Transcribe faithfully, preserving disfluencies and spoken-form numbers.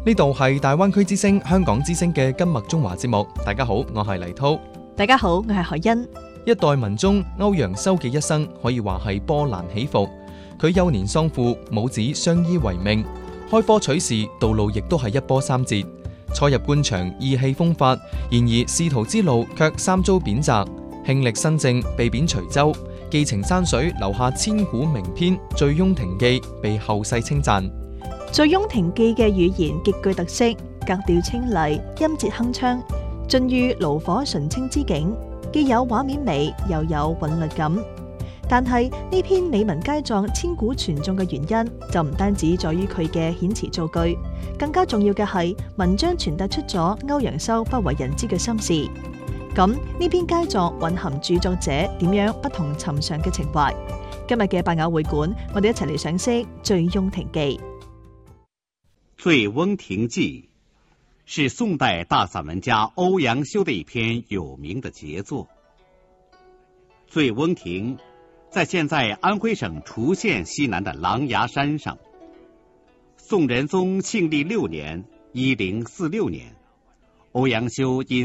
呢度係大灣區之聲香港之聲嘅金麥中華節目。大家好，我係黎濤。 大家好，我係何欣。 一代文中歐陽修嘅一生可以話係波瀾起伏。佢幼年喪父，母子相依為命，開科取士道路亦都係一波三折。初入官場意氣風發，然而仕途之路卻三遭貶謫。慶歷新政被貶徐州，寄情山水留下千古名篇《醉翁亭記》，被後世稱讚。 《醉翁亭記》嘅語言極具特色，格調清麗，音節鏗鏘，盡寓爐火純青之景，既有畫面美，又有韻律感。但係呢篇美文佳作千古傳頌嘅原因，就唔單止在於佢嘅遣詞造句，更加重要嘅係文章傳達出咗歐陽修不為人知嘅心事。咁呢篇佳作蘊含著作者點樣不同尋常嘅情懷。今日嘅百偶會館，我哋一齊嚟賞識《醉翁亭記》。 《醉翁亭記》是宋代大散文家歐陽修的一篇有名的傑作。醉翁亭在現在安徽省滁縣西南的狼牙山上。宋仁宗慶曆六年（一零四六年），歐陽修因